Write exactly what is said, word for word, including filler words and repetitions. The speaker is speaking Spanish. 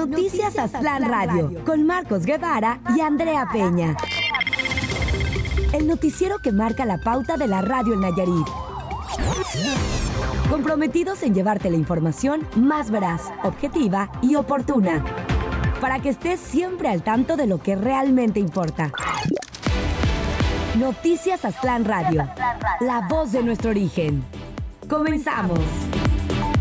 Noticias Aztlán Radio, con Marcos Guevara y Andrea Peña. El noticiero que marca la pauta de la radio en Nayarit. Comprometidos en llevarte la información más veraz, objetiva y oportuna, para que estés siempre al tanto de lo que realmente importa. Noticias Aztlán Radio, la voz de nuestro origen. Comenzamos.